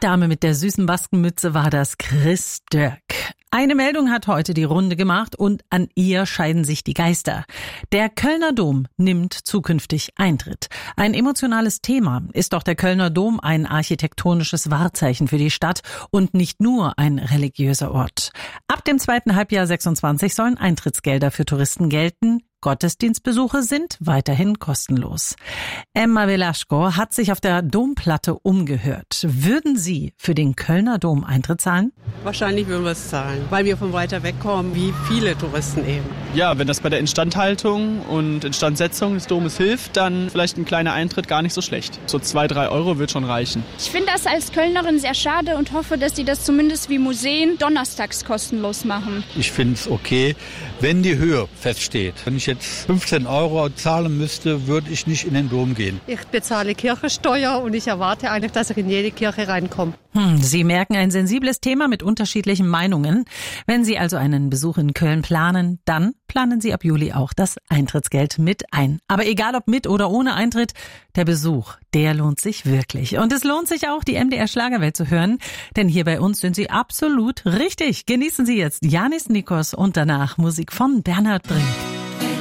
Dame mit der süßen Baskenmütze war das Chris Dörk. Eine Meldung hat heute die Runde gemacht und an ihr scheiden sich die Geister. Der Kölner Dom nimmt zukünftig Eintritt. Ein emotionales Thema. Ist doch der Kölner Dom ein architektonisches Wahrzeichen für die Stadt und nicht nur ein religiöser Ort. Ab dem zweiten Halbjahr 26 sollen Eintrittsgelder für Touristen gelten. Gottesdienstbesuche sind weiterhin kostenlos. Emma Velasco hat sich auf der Domplatte umgehört. Würden Sie für den Kölner Dom Eintritt zahlen? Wahrscheinlich würden wir es zahlen, weil wir von weiter weg kommen, wie viele Touristen eben. Ja, wenn das bei der Instandhaltung und Instandsetzung des Domes hilft, dann vielleicht ein kleiner Eintritt gar nicht so schlecht. So 2-3 Euro wird schon reichen. Ich finde das als Kölnerin sehr schade und hoffe, dass die das zumindest wie Museen donnerstags kostenlos machen. Ich finde es okay, wenn die Höhe feststeht. Wenn ich jetzt 15 Euro zahlen müsste, würde ich nicht in den Dom gehen. Ich bezahle Kirchensteuer und ich erwarte eigentlich, dass ich in jede Kirche reinkomme. Sie merken, ein sensibles Thema mit unterschiedlichen Meinungen. Wenn Sie also einen Besuch in Köln planen, dann planen Sie ab Juli auch das Eintrittsgeld mit ein. Aber egal ob mit oder ohne Eintritt, der Besuch, der lohnt sich wirklich. Und es lohnt sich auch, die MDR Schlagerwelt zu hören, denn hier bei uns sind Sie absolut richtig. Genießen Sie jetzt Janis Nikos und danach Musik von Bernhard Brink.